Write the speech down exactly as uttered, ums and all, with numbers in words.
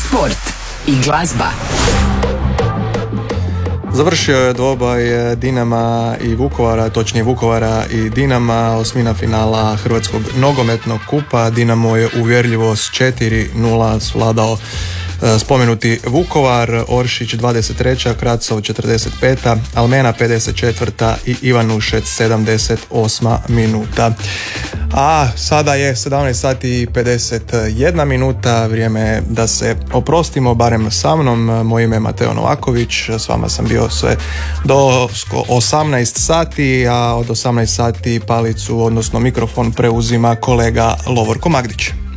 sport i glazba. Završio je dvoboj Dinama i Vukovara, točnije Vukovara i Dinama, osmina finala Hrvatskog nogometnog kupa. Dinamo je uvjerljivo s četiri nula svladao spomenuti Vukovar. Oršić dvadeset treća, Kracov četrdeset peta, Almena pedeset četvrta i Ivanušec sedamdeset osma minuta. A sada je sedamnaest sati i pedeset jedna minuta, vrijeme je da se oprostimo, barem sa mnom. Moje ime je Mateo Novaković, s vama sam bio sve do osamnaest sati, a od osamnaest sati palicu, odnosno mikrofon, preuzima kolega Lovorko Magdić.